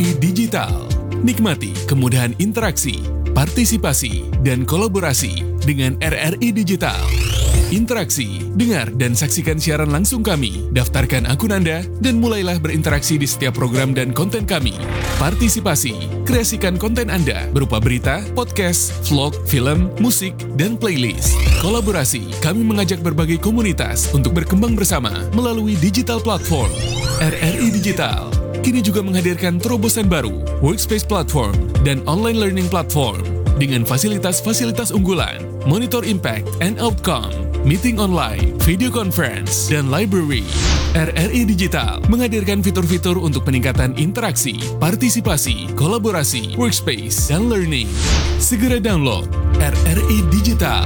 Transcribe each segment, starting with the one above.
RRI Digital. Nikmati kemudahan interaksi, partisipasi, dan kolaborasi dengan RRI Digital. Interaksi, dengar dan saksikan siaran langsung kami, daftarkan akun Anda, dan mulailah berinteraksi di setiap program dan konten kami. Partisipasi, kreasikan konten Anda berupa berita, podcast, vlog, film, musik, dan playlist. Kolaborasi, kami mengajak berbagai komunitas untuk berkembang bersama melalui digital platform. RRI Digital kini juga menghadirkan terobosan baru, workspace platform, dan online learning platform dengan fasilitas-fasilitas unggulan, monitor impact and outcome, meeting online, video conference, dan library. RRI Digital menghadirkan fitur-fitur untuk peningkatan interaksi, partisipasi, kolaborasi, workspace, dan learning. Segera download RRI Digital.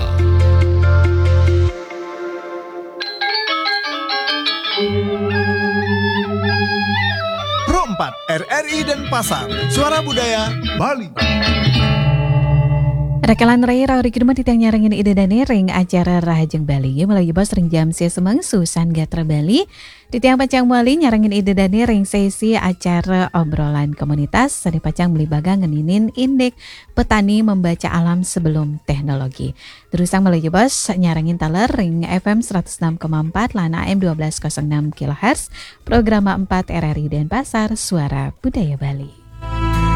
Pro 4 RRI Denpasar, Suara Budaya Bali. Rekalan Rai Rauri Kiduma titang nyarangin ide dane ring acara Rahajeng Bali melalui bos ring jam sia semang Susan Gatra Bali. Titiang pacang muali nyarangin ide dane ring sesi acara obrolan komunitas sani pacang beli bagang ngeninin indek petani membaca alam sebelum teknologi. Terusang melalui bos nyarangin taler ring FM 106,4 lana AM 1206 kHz program 4 RRI Denpasar Suara Budaya Bali.